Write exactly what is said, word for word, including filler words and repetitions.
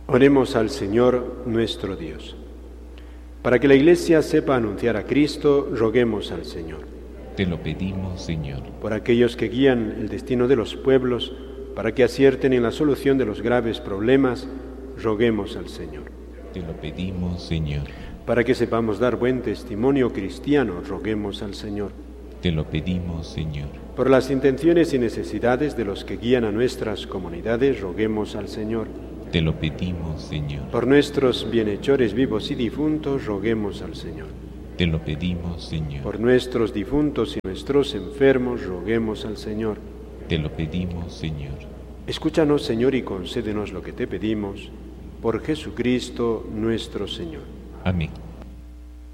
Oremos al Señor nuestro Dios. Para que la Iglesia sepa anunciar a Cristo, roguemos al Señor. Te lo pedimos, Señor. Por aquellos que guían el destino de los pueblos, para que acierten en la solución de los graves problemas, roguemos al Señor. Te lo pedimos, Señor. Para que sepamos dar buen testimonio cristiano, roguemos al Señor. Te lo pedimos, Señor. Por las intenciones y necesidades de los que guían a nuestras comunidades, roguemos al Señor. Te lo pedimos, Señor. Por nuestros bienhechores vivos y difuntos, roguemos al Señor. Te lo pedimos, Señor. Por nuestros difuntos y nuestros enfermos, roguemos al Señor. Te lo pedimos, Señor. Escúchanos, Señor, y concédenos lo que te pedimos, por Jesucristo nuestro Señor. Amén.